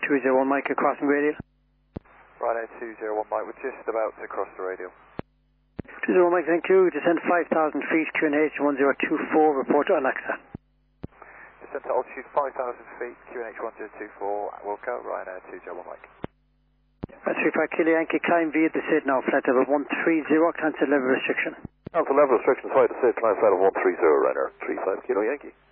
201 Mike, you're crossing radial. Ryanair 201 Mike, we're just about to cross the radial. 201 Mike, thank you. Descend 5,000 feet, QNH 1024, report to Alexa. Descend to altitude 5,000 feet, QNH 1024, Wilco, Ryanair 201 Mike. 35 Kilo Yankee, climb via the SID now, flight level 130, cancel level restriction. Cancel level restrictions, flight to SID, climb flight of 130, Ryanair 35 Kilo Yankee.